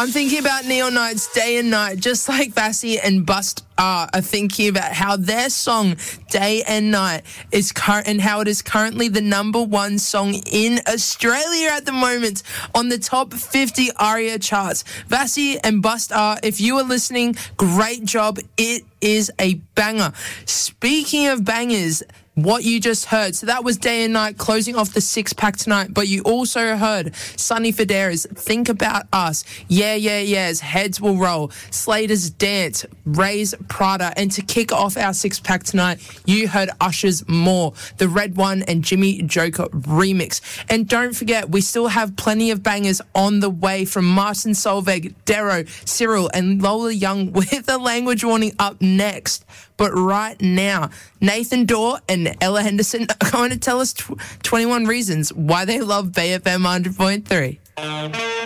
I'm thinking about Neon Nights Day and Night, just like Vassy and Bust are thinking about how their song Day and Night is and how it is currently the number one song in Australia at the moment on the top 50 ARIA charts. Vassy and Bust are, if you are listening, great job. It is a banger. Speaking of bangers, what you just heard, so that was Day and Night closing off the six-pack tonight, but you also heard Sonny Fodera's Think About Us, Yeah, Yeah, Yeah's Heads Will Roll, Slater's Dance, Ray's Prada, and to kick off our six-pack tonight, you heard Usher's More, the Red One and Jimmy Joker remix. And don't forget, we still have plenty of bangers on the way from Martin Solveig, Darrow, Cyril, and Lola Young with a language warning up next. But right now, Nathan Dorr and Ella Henderson are going to tell us 21 reasons why they love BFM 100.3.